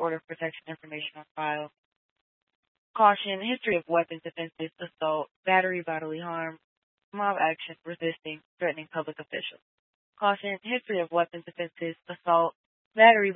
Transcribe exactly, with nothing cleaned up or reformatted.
order of protection information on file. Caution, history of weapons offenses, assault, battery, bodily harm, mob action, resisting, threatening public officials. Caution, history of weapons offenses, assault, battery,